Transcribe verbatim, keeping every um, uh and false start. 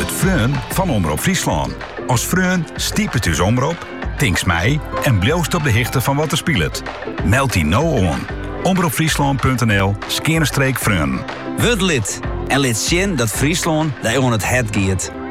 het Freun van Omroep Friesland. Als Freun stiep het dus omroep, tinks mij en bloost op de hichte van wat er speelt. Meld die nou aan. omroepfriesland.nl skeerstreek Freun. Word lid en lid zien dat Friesland daar on het het giet.